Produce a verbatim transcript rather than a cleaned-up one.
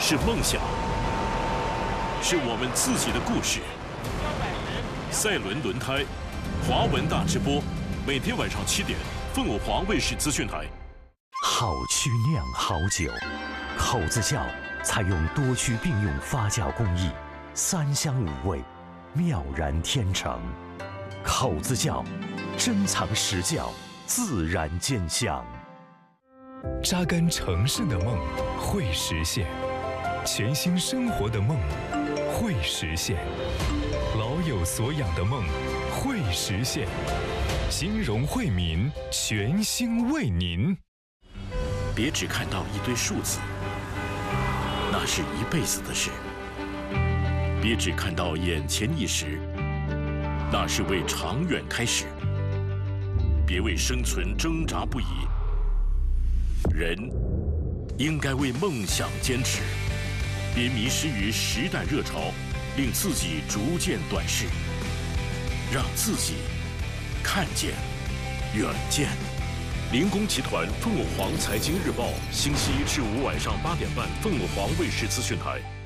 是梦想，是我们自己的故事。赛轮轮胎，华文大直播，每天晚上七点，凤凰华卫视资讯台。 好曲酿好酒，口子窖采用多区并用发酵工艺，三香五味，妙然天成。口子窖，珍藏实窖，自然见香。 扎根城市的梦会实现，全新生活的梦会实现，老有所养的梦会实现。金融惠民全心为您。 别只看到一堆数字，那是一辈子的事；别只看到眼前一时，那是为长远开始。别为生存挣扎不已，人应该为梦想坚持。别迷失于时代热潮，令自己逐渐短视，让自己看见远见。林工集团凤凰财经日报，星期一至五晚上八点半，凤凰卫视资讯台。